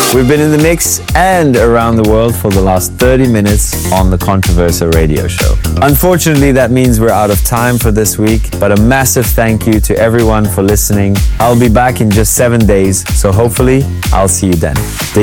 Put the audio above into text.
We've been in the mix and around the world for the last 30 minutes on the Controversa radio show. Unfortunately, that means we're out of time for this week, but a massive thank you to everyone for listening. I'll be back in just 7 days, so hopefully I'll see you then.